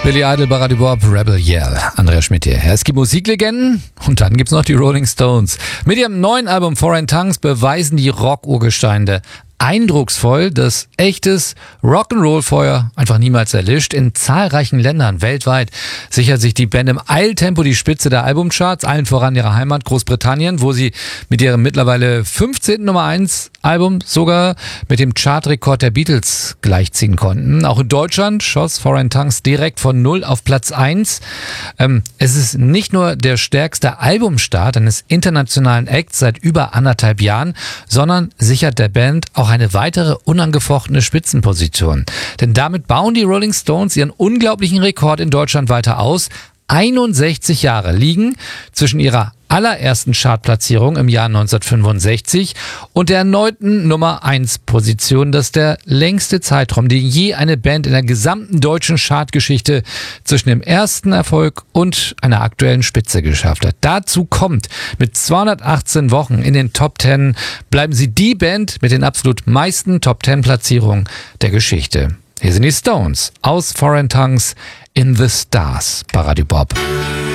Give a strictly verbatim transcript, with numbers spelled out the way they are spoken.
Billy Idol, Baradi Bob, Rebel Yell. Andreas Schmidt hier. Es gibt Musiklegenden und dann gibt's noch die Rolling Stones. Mit ihrem neuen Album Foreign Tongues beweisen die Rock-Urgesteine eindrucksvoll, dass echtes Rock'n'Roll-Feuer einfach niemals erlischt. In zahlreichen Ländern weltweit sichert sich die Band im Eiltempo die Spitze der Albumcharts, allen voran ihrer Heimat Großbritannien, wo sie mit ihrem mittlerweile fünfzehnten Nummer eins Album sogar mit dem Chartrekord der Beatles gleichziehen konnten. Auch in Deutschland schoss Foreign Tongues direkt von null auf Platz eins. Ähm, es ist nicht nur der stärkste Albumstart eines internationalen Acts seit über anderthalb Jahren, sondern sichert der Band auch eine weitere unangefochtene Spitzenposition. Denn damit bauen die Rolling Stones ihren unglaublichen Rekord in Deutschland weiter aus. einundsechzig Jahre liegen zwischen ihrer allerersten Chartplatzierung im Jahr neunzehnhundertfünfundsechzig und der erneuten Nummer eins Position. Das ist der längste Zeitraum, den je eine Band in der gesamten deutschen Chartgeschichte zwischen dem ersten Erfolg und einer aktuellen Spitze geschafft hat. Dazu kommt, mit zweihundertachtzehn Wochen in den Top Ten bleiben sie die Band mit den absolut meisten Top Ten Platzierungen der Geschichte. Hier sind die Stones aus Foreign Tongues in the Stars. Baradi Bob.